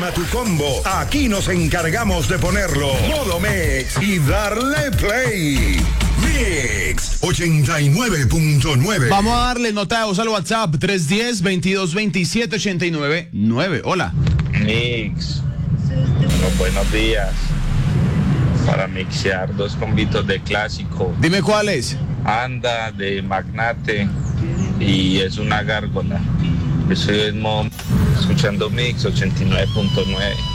Arma tu combo. Aquí nos encargamos de ponerlo. Modo Mix y darle play. Mix 89.9. Vamos a darle nota de voz al WhatsApp 310-2227-899. Hola. Mix. Bueno, buenos días. Para mixear 2 combitos de clásico. Dime cuál es. Anda de Magnate y es una gárgola. Yo soy Edmond, escuchando Mix 89.9.